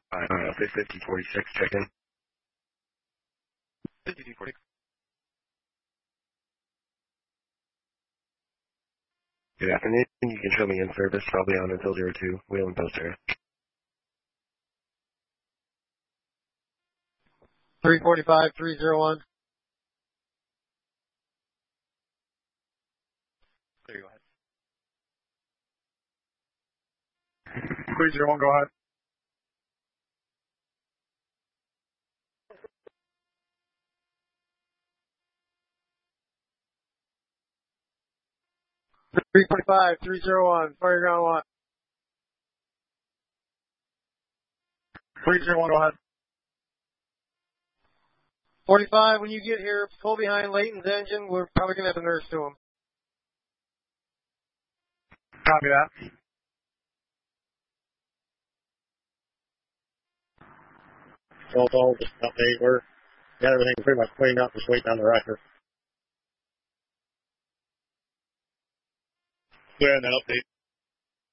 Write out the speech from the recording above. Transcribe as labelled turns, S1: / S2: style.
S1: 5046, check in. 5246. Good afternoon. You can show me in service. I'll be on until 02. Wheel and Post area.
S2: 345, 301.
S1: There, go ahead.
S2: 301, go ahead. Three 301, fire ground 1. 301, go ahead. 45, when you get here, pull behind Layton's engine. We're probably going to have a nurse to him. Copy that.
S3: So just update. We're got everything pretty much cleaned up, just waiting on the wrecker.
S1: Clear on that update.